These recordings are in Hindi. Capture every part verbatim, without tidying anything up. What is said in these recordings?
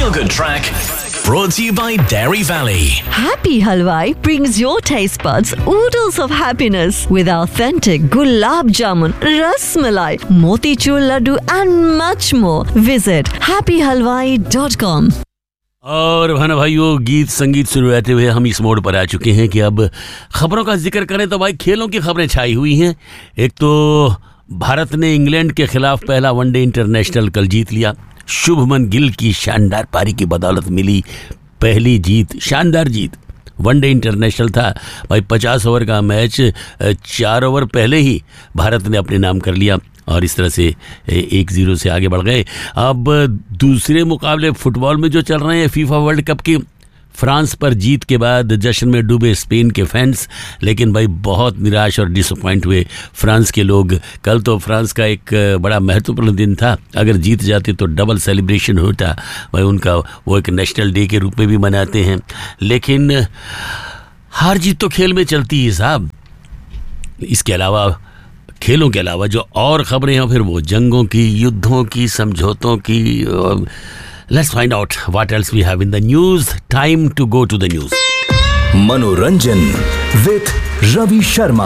Feel Good Track brought to you by Dairy Valley. Happy Halwai brings your taste buds oodles of happiness with authentic gulab jamun, ras malai, motichur laddu and much more. Visit happy halwai dot com. और भाना भाइयों, गीत संगीत शुरू रहते हुए हम इस मोड पर आ चुके हैं कि अब खबरों का जिक्र करें तो भाई खेलों की खबरें छाई हुई हैं। एक तो भारत ने इंग्लैंड के खिलाफ पहला वनडे इंटरनेशनल कल जीत लिया। शुभमन गिल की शानदार पारी की बदौलत मिली पहली जीत, शानदार जीत। वनडे इंटरनेशनल था भाई, पचास ओवर का मैच, चार ओवर पहले ही भारत ने अपने नाम कर लिया और इस तरह से एक जीरो से आगे बढ़ गए। अब दूसरे मुकाबले फुटबॉल में जो चल रहे हैं फीफा वर्ल्ड कप की, फ्रांस पर जीत के बाद जश्न में डूबे स्पेन के फैंस, लेकिन भाई बहुत निराश और डिसअपॉइंट हुए फ्रांस के लोग। कल तो फ्रांस का एक बड़ा महत्वपूर्ण दिन था, अगर जीत जाते तो डबल सेलिब्रेशन होता भाई उनका, वो एक नेशनल डे के रूप में भी मनाते हैं। लेकिन हार जीत तो खेल में चलती है साहब। इसके अलावा, खेलों के अलावा जो और खबरें हैं फिर वो जंगों की, युद्धों की, समझौतों की। Let's find out what else we have in the news. Time to go to the news. मनोरंजन with Ravi Sharma.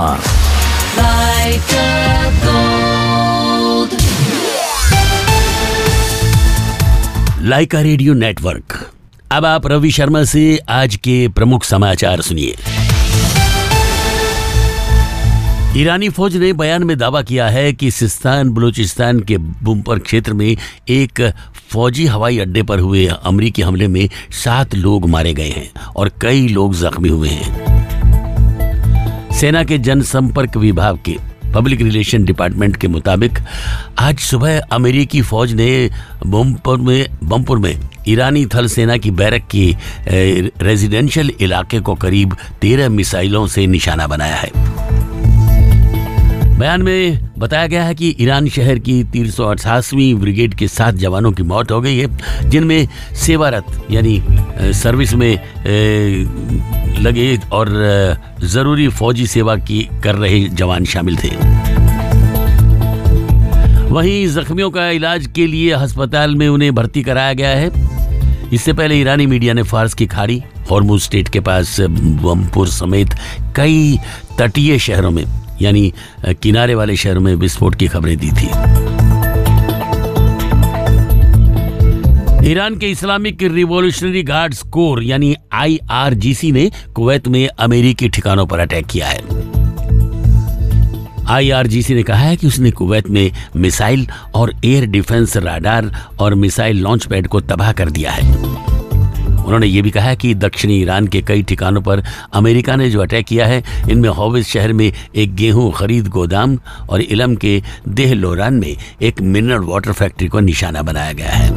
Lyca radio network. अब आप रवि शर्मा से आज के प्रमुख समाचार सुनिए। ईरानी फौज ने बयान में दावा किया है कि सिस्तान बलूचिस्तान के बुमपर क्षेत्र में एक फौजी हवाई अड्डे पर हुए अमेरिकी हमले में सात लोग मारे गए हैं और कई लोग जख्मी हुए हैं। सेना के जनसंपर्क विभाग के पब्लिक रिलेशन डिपार्टमेंट के मुताबिक आज सुबह अमेरिकी फौज ने बमपुर में बमपुर में ईरानी थल सेना की बैरक के रेजिडेंशियल इलाके को करीब तेरह मिसाइलों से निशाना बनाया है। बयान में बताया गया है कि ईरान शहर की तीन सौ अट्ठासीवीं ब्रिगेड के सात जवानों की मौत हो गई है, जिनमें सेवारत यानी सर्विस में लगे और ज़रूरी फौजी सेवा की कर रहे जवान शामिल थे। वहीं जख्मियों का इलाज के लिए अस्पताल में उन्हें भर्ती कराया गया है। इससे पहले ईरानी मीडिया ने फारस की खाड़ी, हॉर्मुज स्टेट के पास बमपुर समेत कई तटीय शहरों में यानी किनारे वाले शहरों में विस्फोट की खबरें दी थी। ईरान के इस्लामिक रिवॉल्यूशनरी गार्ड्स कोर यानी आई आर जी सी ने कुवैत में अमेरिकी ठिकानों पर अटैक किया है। आई आर जी सी ने कहा है कि उसने कुवैत में मिसाइल और एयर डिफेंस राडार और मिसाइल लॉन्च पैड को तबाह कर दिया है। उन्होंने ये भी कहा है कि दक्षिणी ईरान के कई ठिकानों पर अमेरिका ने जो अटैक किया है, इनमें हौविज शहर में एक गेहूं खरीद गोदाम और इलम के देह लोरान में एक मिनरल वाटर फैक्ट्री को निशाना बनाया गया है।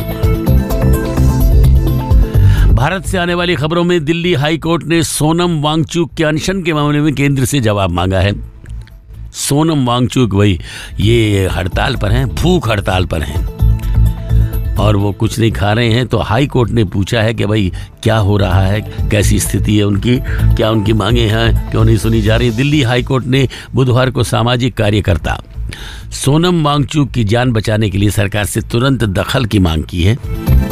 भारत से आने वाली खबरों में दिल्ली हाई कोर्ट ने सोनम वांगचुक के अनशन के मामले में केंद्र से जवाब मांगा है। सोनम वांगचुक भाई ये हड़ताल पर हैं, भूख हड़ताल पर हैं और वो कुछ नहीं खा रहे हैं, तो हाई कोर्ट ने पूछा है कि भाई क्या हो रहा है, कैसी स्थिति है उनकी, क्या उनकी मांगे हैं, क्यों नहीं सुनी जा रही। दिल्ली हाई कोर्ट ने बुधवार को सामाजिक कार्यकर्ता सोनम वांगचुक की जान बचाने के लिए सरकार से तुरंत दखल की मांग की है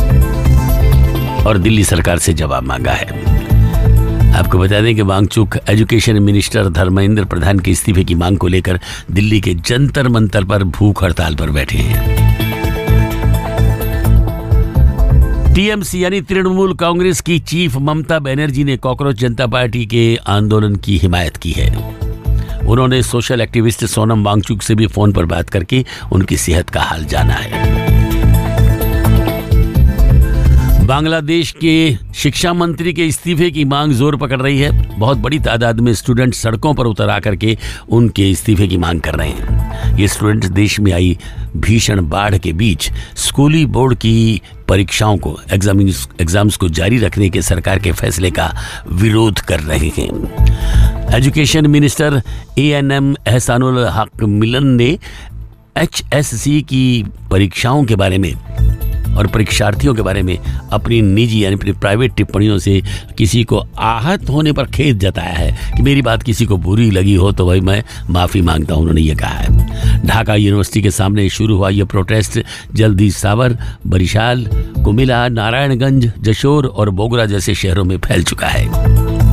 और दिल्ली सरकार से जवाब मांगा है। आपको बता दें कि वांगचुक एजुकेशन मिनिस्टर धर्मेंद्र प्रधान के इस्तीफे की मांग को लेकर दिल्ली के जंतर मंतर पर भूख हड़ताल पर बैठे हैं। टी एम सी यानी तृणमूल कांग्रेस की चीफ ममता बनर्जी ने कॉकरोच जनता पार्टी के आंदोलन की हिमायत की है। उन्होंने सोशल एक्टिविस्ट सोनम वांगचुक से भी फोन पर बात करके उनकी सेहत का हाल जाना है। बांग्लादेश के शिक्षा मंत्री के इस्तीफे की मांग जोर पकड़ रही है। बहुत बड़ी तादाद में स्टूडेंट सड़कों पर उतर आकर के उनके इस्तीफे की मांग कर रहे हैं। ये स्टूडेंट देश में आई भीषण बाढ़ के बीच स्कूली बोर्ड की परीक्षाओं को एग्जाम्स को जारी रखने के सरकार के फैसले का विरोध कर रहे हैं। Education minister A N M Ehsanul हक मिलन ने एच एस सी की परीक्षाओं के बारे में और परीक्षार्थियों के बारे में अपनी निजी यानी अपनी प्राइवेट टिप्पणियों से किसी को आहत होने पर खेद जताया है कि मेरी बात किसी को बुरी लगी हो तो भाई मैं माफ़ी मांगता हूँ, उन्होंने ये कहा है। ढाका यूनिवर्सिटी के सामने शुरू हुआ ये प्रोटेस्ट जल्दी सावर, बरिशाल, कुमिला, नारायणगंज, जशोर और बोगरा जैसे शहरों में फैल चुका है।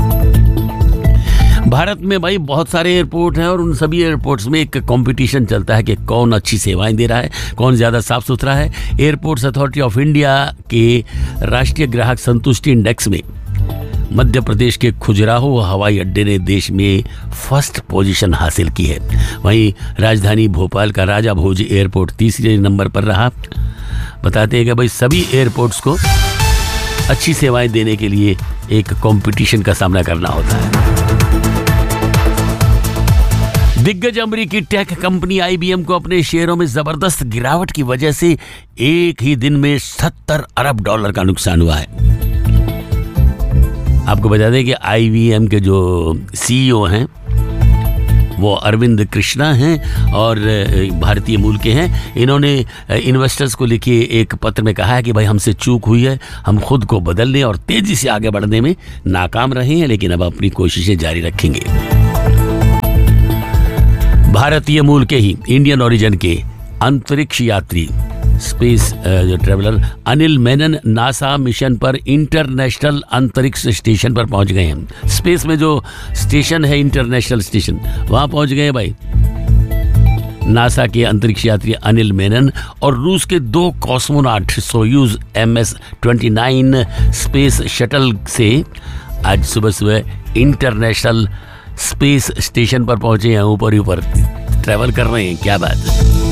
भारत में भाई बहुत सारे एयरपोर्ट हैं और उन सभी एयरपोर्ट्स में एक कंपटीशन चलता है कि कौन अच्छी सेवाएं दे रहा है, कौन ज़्यादा साफ सुथरा है। एयरपोर्ट्स अथॉरिटी ऑफ इंडिया के राष्ट्रीय ग्राहक संतुष्टि इंडेक्स में मध्य प्रदेश के खजुराहो हवाई अड्डे ने देश में फर्स्ट पोजीशन हासिल की है। वहीं राजधानी भोपाल का राजा भोज एयरपोर्ट तीसरे नंबर पर रहा। बताते हैं कि भाई सभी एयरपोर्ट्स को अच्छी सेवाएं देने के लिए एक कंपटीशन का सामना करना होता है। दिग्गज अमेरिकी टेक कंपनी आई बी एम को अपने शेयरों में जबरदस्त गिरावट की वजह से एक ही दिन में सत्तर अरब डॉलर का नुकसान हुआ है। आपको बता दें कि आई बी एम के जो सी ई ओ हैं वो अरविंद कृष्णा हैं और भारतीय मूल के हैं। इन्होंने इन्वेस्टर्स को लिखे एक पत्र में कहा है कि भाई हमसे चूक हुई है, हम खुद को बदलने और तेजी से आगे बढ़ने में नाकाम रहे हैं, लेकिन अब अपनी कोशिशें जारी रखेंगे। भारतीय मूल के ही इंडियन ओरिजिन के अंतरिक्ष यात्री space traveller Anil Menon NASA mission पर इंटरनेशनल अंतरिक्ष स्टेशन पर पहुंच गए हैं। स्पेस में जो स्टेशन है इंटरनेशनल स्टेशन, वहां पहुंच गए भाई नासा के अंतरिक्ष यात्री अनिल मेनन और रूस के दो cosmonaut Soyuz M S twenty nine space shuttle से आज सुबह सुबह इंटरनेशनल स्पेस स्टेशन पर पहुंचे हैं। ऊपर ऊपर ट्रैवल कर रहे हैं, क्या बात है।